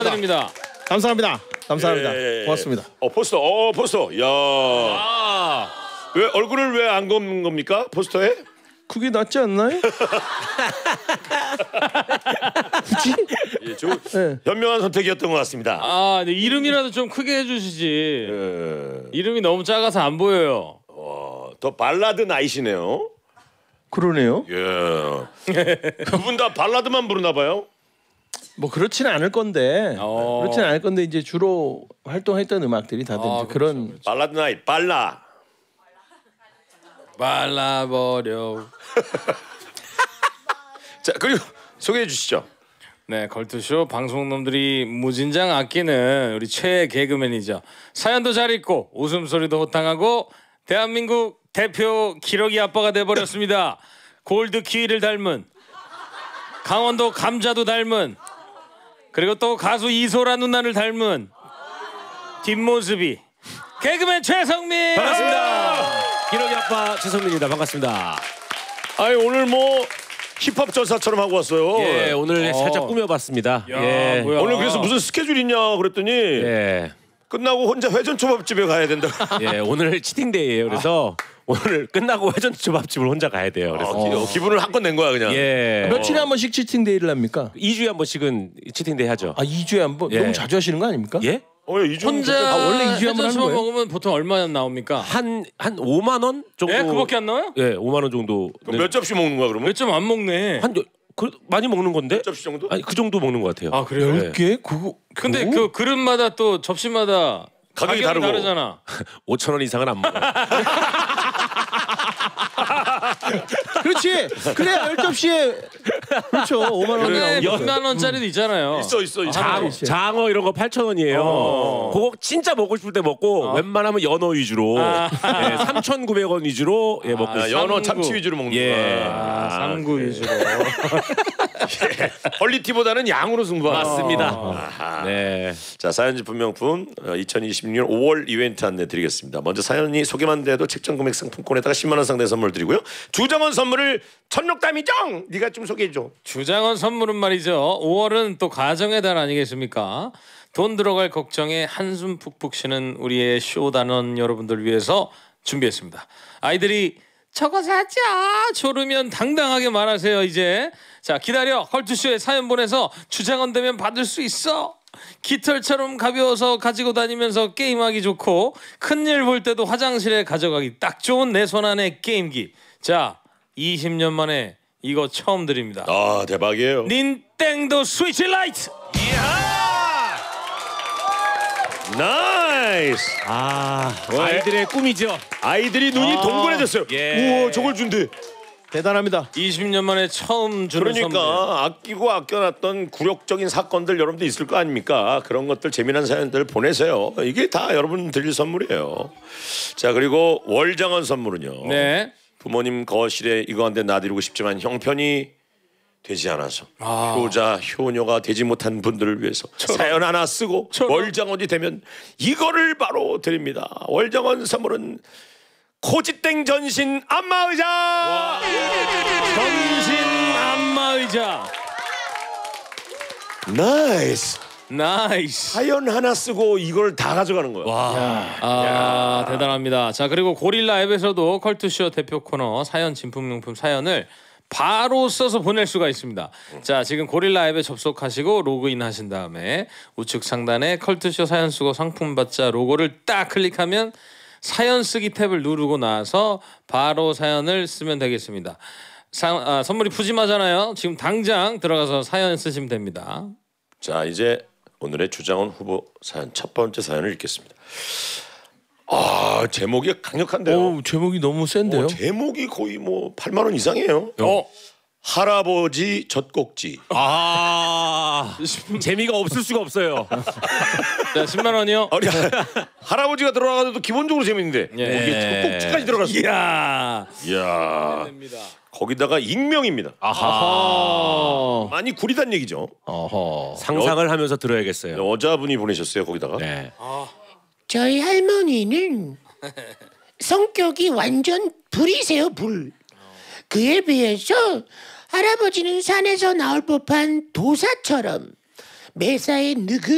드립니다. 감사합니다. 감사합니다. 예. 고맙습니다. 포스터. 야. 왜 얼굴을 왜 안 걷는 겁니까? 포스터에? 그게 낫지 않나요? 굳이? 예, 좀 네. 현명한 선택이었던 것 같습니다. 아, 네, 이름이라도 좀 크게 해주시지. 예. 이름이 너무 작아서 안 보여요. 더 발라드 나이시네요. 그러네요. 예. 그분 다 발라드만 부르나 봐요. 뭐 그렇지는 않을 건데. 그렇지는 않을 건데 이제 주로 활동했던 음악들이 다들 이제 그런 그렇죠. 발라드 나이 발라버려. 자, 그리고 소개해 주시죠. 네, 걸투쇼 방송놈들이 무진장 아끼는 우리 최애 개그맨이죠. 사연도 잘 읽고 웃음소리도 호탕하고 대한민국 대표 기러기 아빠가 돼버렸습니다. 골드 키위를 닮은, 강원도 감자도 닮은, 그리고 또 가수 이소라 누나를 닮은 뒷모습이 개그맨 최성민. 반갑습니다. 기러기 아빠 최성민입니다. 반갑습니다. 아니 오늘 뭐 힙합 전사처럼 하고 왔어요. 예, 오늘 살짝 꾸며봤습니다. 야, 예. 뭐야. 오늘 그래서 무슨 스케줄 있냐 그랬더니 예. 끝나고 혼자 회전초밥집에 가야 된다. 예, 오늘 치팅데이예요. 그래서 오늘 끝나고 회전초밥집을 혼자 가야 돼요. 그래서 기분을 한껏 낸 거야 그냥. 예. 며칠에 한 번씩 치팅데이를 합니까? 2주에 한 번씩은 치팅데이 하죠. 아 2주에 한 번? 예. 너무 자주 하시는 거 아닙니까? 예? 혼자 원래 2주에 한 번 하는 회전초밥 거예요? 먹으면 보통 얼마 나옵니까? 한 5만 원 정도. 예, 그밖에 안 나와요? 예, 5만 원 정도. 그럼 몇 접시 먹는 거야 그러면? 몇 점 안 먹네. 많이 먹는 건데? 몇 접시 정도? 아니 그 정도 먹는 것 같아요. 아, 그래요? 예. 10개? 그거 근데 그 그릇마다 또 접시마다 가격이 가격이 다르고. 다르잖아. 5천 원 이상은 안 먹어요. 그렇지. 그래 10접시에 그렇죠. 5만 원이 근데 나오니까. 6만 원짜리도 있잖아요. 있어. 장어 이런 거 8천 원이에요. 그거 진짜 먹고 싶을 때 먹고 웬만하면 연어 위주로 예, 3,900원 위주로 예, 먹고 있어요. 연어 삼구. 참치 위주로 먹는 예. 거야. 삼구 위주로. 퀄리티보다는 양으로 승부하는. 맞습니다. 아하. 네. 자, 사연집품 명품 2026년 5월 이벤트 안내 드리겠습니다. 먼저 사연이 소개만 돼도 책정 금액 상품권에다가 10만 원 상당의 선물 드리고요. 주정원 선물을 천록담이정 네가 좀 소개해 줘. 주장원 선물은 말이죠. 5월은 또 가정의 달 아니겠습니까? 돈 들어갈 걱정에 한숨 푹푹 쉬는 우리의 쇼단원 여러분들 위해서 준비했습니다. 아이들이 저거 사자 졸으면 당당하게 말하세요. 이제 자 기다려. 컬투쇼에 사연 보내서 주장원 되면 받을 수 있어. 깃털처럼 가벼워서 가지고 다니면서 게임하기 좋고 큰일 볼 때도 화장실에 가져가기 딱 좋은 내 손 안에 게임기. 자 20년 만에 이거 처음 드립니다. 아, 대박이에요. 닌텐도 스위치 라이트. 나이스. 아이들의 꿈이죠. 아이들이 눈이 동그래졌어요. 예. 우와, 저걸 준대. 대단합니다. 20년 만에 처음 주는 그러니까 선물. 아끼고 아껴놨던 굴욕적인 사건들 여러분들 있을 거 아닙니까? 그런 것들 재미난 사연들 보내세요. 이게 다 여러분 드릴 선물이에요. 자, 그리고 월장원 선물은요. 네. 부모님 거실에 이거 한 대 놔드리고 싶지만 형편이 되지 않아서 효자 효녀가 되지 못한 분들을 위해서 사연 하나 쓰고 월장원이 되면 이거를 바로 드립니다. 월장원 선물은 코지땡 전신 안마의자. 전신 안마의자. 나이스. 나이스. 사연 하나 쓰고 이걸 다 가져가는 거야. 아 대단합니다. 자 그리고 고릴라 앱에서도 컬투쇼 대표 코너 사연 진품명품 사연을 바로 써서 보낼 수가 있습니다. 자 지금 고릴라 앱에 접속하시고 로그인 하신 다음에 우측 상단에 컬투쇼 사연 쓰고 상품 받자 로고를 딱 클릭하면 사연 쓰기 탭을 누르고 나서 바로 사연을 쓰면 되겠습니다. 선물이 푸짐하잖아요. 지금 당장 들어가서 사연 쓰시면 됩니다. 자 이제 오늘의 주장원 후보 사연 첫 번째 사연을 읽겠습니다. 아 제목이 강력한데요. 오, 제목이 너무 센데요. 제목이 거의 뭐 8만 원 이상이에요. 할아버지 젖꼭지. 재미가 없을 수가 없어요. 자 10만 원이요. 아니 할아버지가 들어가도 기본적으로 재밌는데 거기에 젖꼭지까지 들어갔어. 이야. 이야. 거기다가 익명입니다. 많이 구리단 얘기죠. 상상을 하면서 들어야겠어요. 여자분이 보내셨어요 거기다가. 네. 저희 할머니는 성격이 완전 불이세요, 불. 그에 비해서 할아버지는 산에서 나올 법한 도사처럼 매사에 느긋